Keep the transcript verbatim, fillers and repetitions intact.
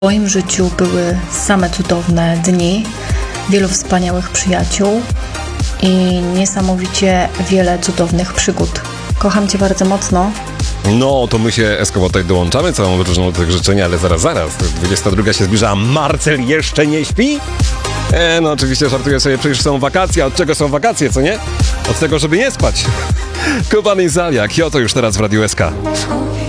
W moim życiu były same cudowne dni, wielu wspaniałych przyjaciół i niesamowicie wiele cudownych przygód. Kocham Cię bardzo mocno. No, to my się Eskowo tutaj dołączamy, całą różną tych życzeń, ale zaraz, zaraz, dwudziesta druga się zbliża, a Marcel jeszcze nie śpi? E, no oczywiście żartuję sobie, przecież są wakacje, a od czego są wakacje, co nie? Od tego, żeby nie spać. Kuban i Zaliak, i oto już teraz w Radiu S K.